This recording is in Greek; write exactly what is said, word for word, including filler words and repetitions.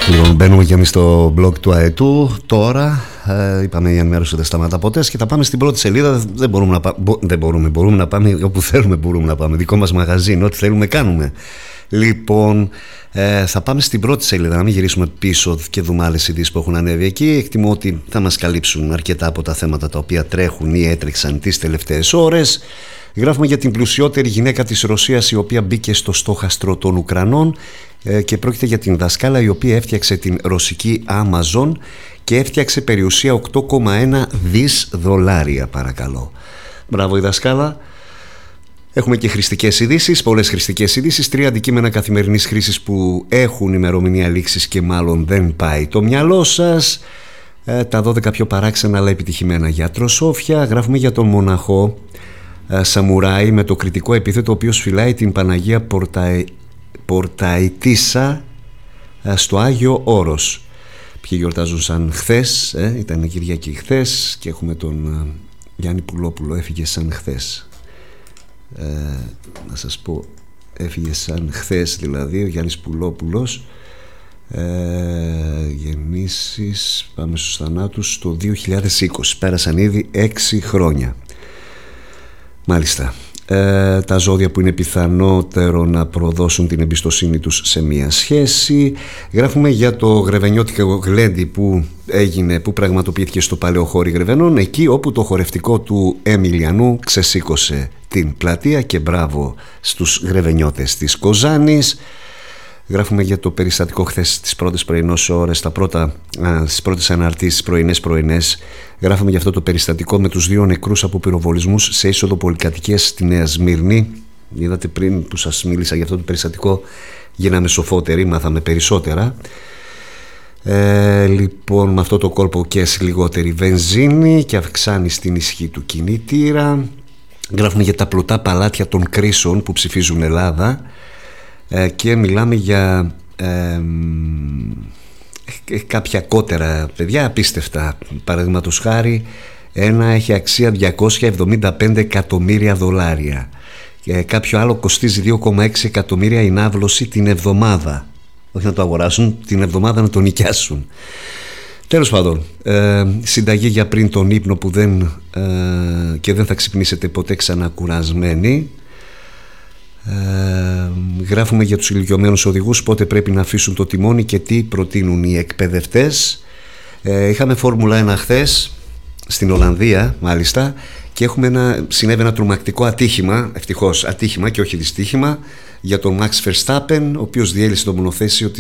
Λοιπόν, μπαίνουμε και εμείς στο blog του ΑΕΤΟΥ τώρα. Ε, είπαμε η ενημέρωση δεν σταματά ποτέ και θα πάμε στην πρώτη σελίδα. Δεν μπορούμε να, πά... δεν μπορούμε, μπορούμε να πάμε όπου θέλουμε, μπορούμε να πάμε. Δικό μας μαγαζί, ό,τι θέλουμε κάνουμε. Λοιπόν, ε, θα πάμε στην πρώτη σελίδα, να μην γυρίσουμε πίσω και δούμε άλλες ειδήσεις που έχουν ανέβει εκεί. Εκτιμώ ότι θα μας καλύψουν αρκετά από τα θέματα τα οποία τρέχουν ή έτρεξαν τις τελευταίες ώρες. Γράφουμε για την πλουσιότερη γυναίκα της Ρωσίας η οποία μπήκε στο στόχαστρο των Ουκρανών ε, και πρόκειται για την δασκάλα η οποία έφτιαξε την ρωσική Amazon και έφτιαξε περιουσία οκτώ κόμμα ένα δισεκατομμύρια δολάρια, παρακαλώ. Μπράβο η δασκάλα. Έχουμε και χρηστικές ειδήσεις, πολλές χρηστικές ειδήσεις, τρία αντικείμενα καθημερινής χρήσης που έχουν ημερομηνία λήξης και μάλλον δεν πάει το μυαλό σας. Ε, τα δώδεκα πιο παράξενα αλλά επιτυχημένα γιατροσόφια. Γράφουμε για τον μοναχό ε, Σαμουράι με το κριτικό επίθετο ο οποίος φυλάει την Παναγία Πορτα... Πορταϊτίσα ε, στο Άγιο Όρος. Ποιοι γιορτάζουν σαν χθες, ε, ήταν η Κυριακή χθες και έχουμε τον ε, Γιάννη Πουλόπουλο, έφυγε σαν χθες. Ε, να σας πω, έφυγε σαν χθες δηλαδή ο Γιάννης Πουλόπουλος. ε, Γεννήσεις, πάμε στους θανάτους, το δύο χιλιάδες είκοσι, πέρασαν ήδη έξι χρόνια. Μάλιστα. Ε, τα ζώδια που είναι πιθανότερο να προδώσουν την εμπιστοσύνη τους σε μία σχέση. Γράφουμε για το γρεβενιώτικο γλέντι που έγινε, που πραγματοποιήθηκε στο Παλαιό Χώρι Γρεβενών, εκεί όπου το χορευτικό του Εμιλιανού ξεσήκωσε την πλατεία, και μπράβο στους γρεβενιώτες της Κοζάνης. Γράφουμε για το περιστατικό χθες τις πρώτες πρωινές ώρες, τα πρώτα, α, στις πρώτες αναρτήσεις πρωινές πρωινές. Γράφουμε για αυτό το περιστατικό με τους δύο νεκρούς από πυροβολισμούς σε είσοδο πολυκατοικίας στη Νέα Σμύρνη. Είδατε πριν που σας μίλησα για αυτό το περιστατικό, γίναμε σοφότεροι, μάθαμε περισσότερα. Ε, λοιπόν, με αυτό το κόλπο και λιγότερη βενζίνη και αυξάνει στην ισχύ του κινητήρα. Γράφουμε για τα πλωτά παλάτια των κρίσεων που ψηφίζουν Ελλάδα. Και μιλάμε για ε, ε, κάποια κότερα, παιδιά, απίστευτα. Παραδείγματος χάρη, ένα έχει αξία διακόσια εβδομήντα πέντε εκατομμύρια δολάρια και κάποιο άλλο κοστίζει δύο κόμμα έξι εκατομμύρια η ναύλωση την εβδομάδα. Όχι να το αγοράσουν, την εβδομάδα να το νοικιάσουν. Τέλος πάντων, ε, συνταγή για πριν τον ύπνο που δεν, ε, και δεν θα ξυπνήσετε ποτέ ξανά κουρασμένοι. Ε, γράφουμε για τους ηλικιωμένους οδηγούς πότε πρέπει να αφήσουν το τιμόνι και τι προτείνουν οι εκπαιδευτές. ε, Είχαμε Φόρμουλα ένα χθες στην Ολλανδία μάλιστα και έχουμε ένα, συνέβη ένα τρομακτικό ατύχημα, ευτυχώς ατύχημα και όχι δυστύχημα, για τον Max Verstappen, ο οποίος διέλυσε το μονοθέσιο